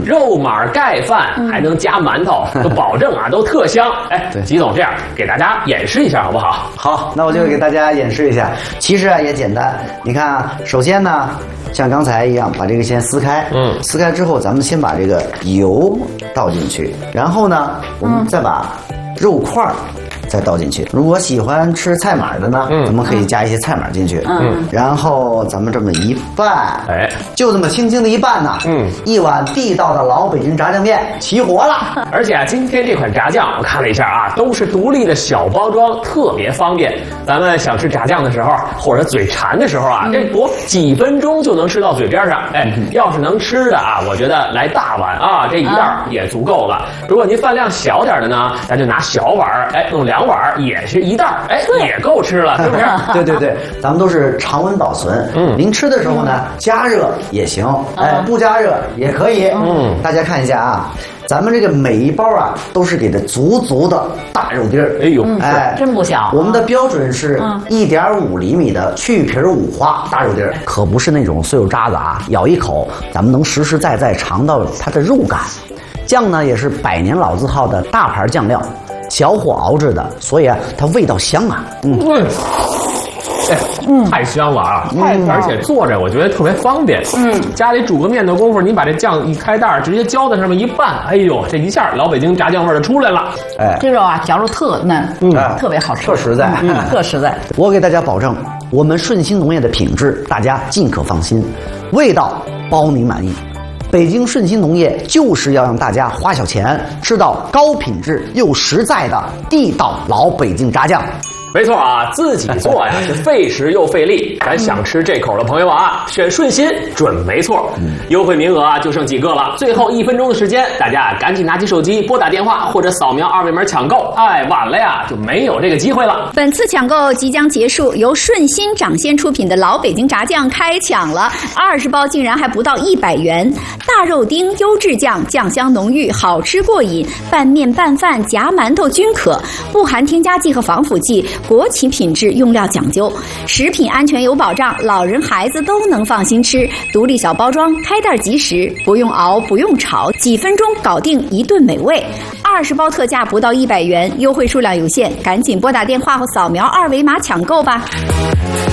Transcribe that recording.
肉码盖饭，还能加馒头，都保证啊都特香。哎，吉总这样给大家演示一下好不好？ 好，那我就给大家演示一下。其实啊也简单，你看啊，首先呢，像刚才一样，把这个先撕开，撕开之后，咱们先把这个油倒进去，然后呢，我们再把肉块再倒进去。如果喜欢吃菜码的呢，咱们可以加一些菜码进去。然后咱们这么一拌，哎，就这么轻轻的一拌呢，一碗地道的老北京炸酱面齐活了。 而且啊，今天这款炸酱我看了一下啊，都是独立的小包装，特别方便。咱们想吃炸酱的时候，或者嘴馋的时候啊，这不几分钟就能吃到嘴边上。哎，要是能吃的啊，我觉得来大碗啊，这一袋也足够了。如果您饭量小点的呢，咱就拿小碗，哎，弄2碗也是一袋，哎，也够吃了，是不是？ 对对对，咱们都是常温保存。您吃的时候呢，加热也行，哎，不加热也可以。大家看一下啊，咱们这个每一包啊，都是给的足足的大肉丁儿。 哎呦， 哎，真不小。 我们的标准是1.5厘米的去皮五花大肉丁儿，可不是那种碎肉渣子啊，咬一口咱们能实实在在尝到它的肉感。酱呢也是100年老字号的大牌酱料。小火熬制的，所以啊，它味道香啊。 太香了啊！而且做着我觉得特别方便。家里煮个面的功夫，你把这酱一开袋，直接浇在上面一拌，哎呦，这一下老北京炸酱味就出来了。 哎，这肉啊，嚼着特嫩，特别好吃， 特实在， 特实在。 我给大家保证，我们顺鑫农业的品质，大家尽可放心，味道包您满意。北京顺鑫农业就是要让大家花小钱吃到高品质又实在的地道老北京炸酱。 没错啊，自己做呀是费时又费力。咱想吃这口的朋友啊，选顺鑫准没错。优惠名额啊就剩几个了，最后1分钟的时间，大家赶紧拿起手机拨打电话或者扫描2维码抢购。哎，晚了呀就没有这个机会了。 本次抢购即将结束，由顺鑫掌鲜出品的老北京炸酱开抢了，20包竟然还不到100元。大肉丁优质酱，酱香浓郁，好吃过瘾，拌面拌饭夹馒头均可，不含添加剂和防腐剂。国企品质，用料讲究，食品安全有保障，老人孩子都能放心吃。独立小包装，开袋即食，不用熬，不用炒，几分钟搞定一顿美味。20包特价不到100元，优惠数量有限，赶紧拨打电话或扫描2维码抢购吧。